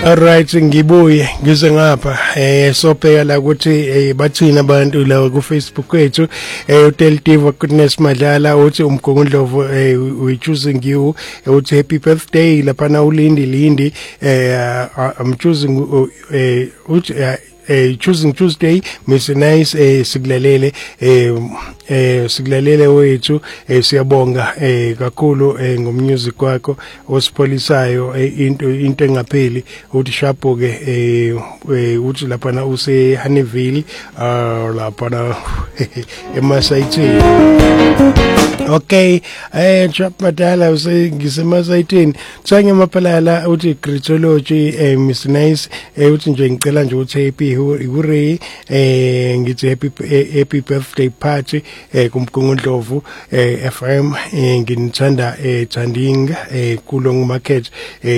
Alright ngibuye ngize ngapha sopheka la ukuthi bathina abantu la ku Facebook kwethu uTeltiva Goodness Madlala uthi umgungundlovu we choosing you uthi happy birthday lapha na ulindi I'm choosing uthi choosing Tuesday Miss Nice siglalele siglalele wethu siyabonga kakhulu ngommusic wakho osipolisayo into engapheli uthi shapo ke uthi lapha na use Honeyville lapha na emasayitini. Okay chap madala ngisemasayitini tsange mapalala uthi Gritology Miss Nice uthi nje ngicela nje uthi happy hooray ngithi happy birthday party kumgungundlovu FM nginithanda Thandinga kuLong Market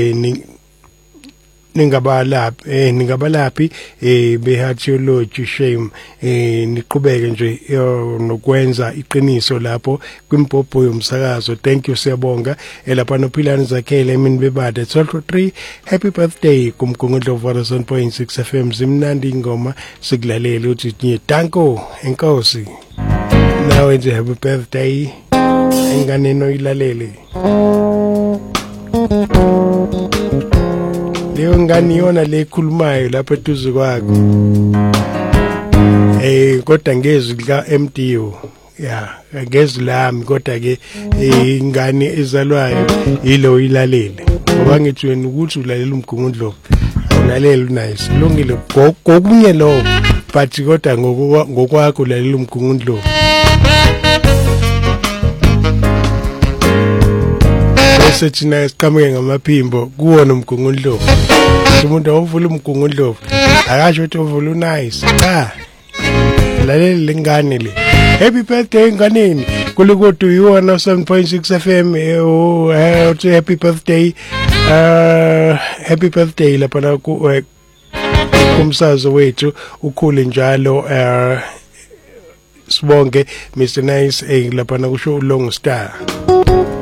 ningabalaphi behathology shame niqhubeke nje nokwenza iqiniso lapho kwimpopho yomsakazo. Thank you siyabonga lapha nophilani zakhele mina bebade 12:03 happy birthday kumgungundlovu 107.6 FM zimnandi ingoma sikulalele uthi nyedanko enkosi nawe nje happy birthday engane noyilalele leyo ngani yona lekhulumayo lapha eduze kwakho kodwa ngezwi lika MDO ngezwi lami kodwa ke ingane ezalwayo yilo ilalele ngoba ngithi wena ukuthi ulalela umgungundlovu awulalela uNice lungile gokunye lo but kodwa ngokwakho ulalela umgungundlovu sethina siqhamuke ngamaphimbo kuwona umgungundlovu umuntu ovula umgungundlovu akasho ukuthi ovula uNice lalela lengane le happy birthday nganeni kulikudu yiwona 7.6 FM uthi happy birthday lapha na kumsazo wethu ukhule njalo sibonge Mr Nice lapha na kusho uLong Star.